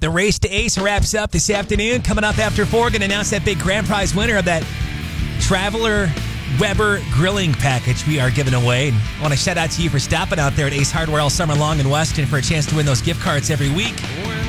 The race to Ace wraps up this afternoon. Coming up after 4, going to announce that big grand prize winner of that Traveler Weber grilling package we are giving away. And I want to shout out to you for stopping out there at Ace Hardware all summer long in Weston for a chance to win those gift cards every week.